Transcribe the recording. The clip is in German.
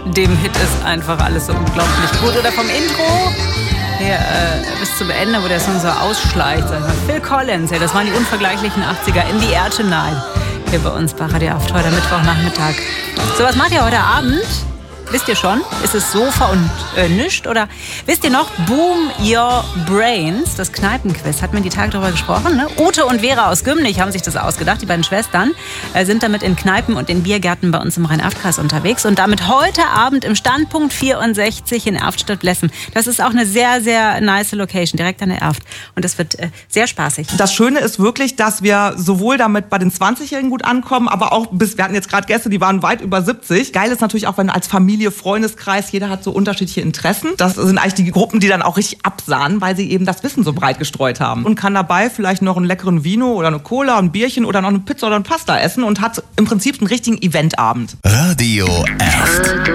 dem Hit ist einfach alles so unglaublich gut. Oder vom Intro bis zum Ende, wo der Song so ausschleicht. Phil Collins, ja, das waren die unvergleichlichen 80er. In the Air Tonight. Hier bei uns bei Radio Haft heute Mittwochnachmittag. So, was macht ihr heute Abend? Wisst ihr schon? Ist es Sofa und nischt? Oder wisst ihr noch? Boom Your Brains, das Kneipenquiz. Hatten wir die Tage darüber gesprochen, ne? Ute und Vera aus Gümlich haben sich das ausgedacht. Die beiden Schwestern sind damit in Kneipen und in Biergärten bei uns im Rhein-Aft-Kreis unterwegs. Und damit heute Abend im Standpunkt 64 in Erft-Stadt-Blessen. Das ist auch eine sehr, sehr nice Location, direkt an der Erft. Und das wird sehr spaßig. Das Schöne ist wirklich, dass wir sowohl damit bei den 20-Jährigen gut ankommen, aber auch wir hatten jetzt gerade Gäste, die waren weit über 70. Geil ist natürlich auch, wenn als Familie, Freundeskreis, jeder hat so unterschiedliche Interessen. Das sind eigentlich die Gruppen, die dann auch richtig absahnen, weil sie eben das Wissen so breit gestreut haben. Und kann dabei vielleicht noch einen leckeren Vino oder eine Cola, ein Bierchen oder noch eine Pizza oder ein Pasta essen und hat im Prinzip einen richtigen Eventabend. Radio Erft.